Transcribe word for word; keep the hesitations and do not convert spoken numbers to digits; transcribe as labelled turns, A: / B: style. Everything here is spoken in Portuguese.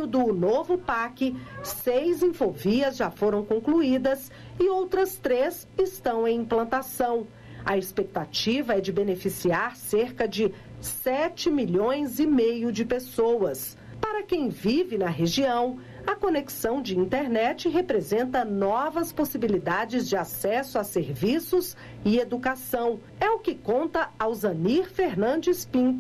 A: do novo P A C, seis infovias já foram concluídas e outras três estão em implantação. A expectativa é de beneficiar cerca de sete milhões e meio de pessoas. Para quem vive na região, a conexão de internet representa novas possibilidades de acesso a serviços e educação. É o que conta Alzanir Fernandes Pinto.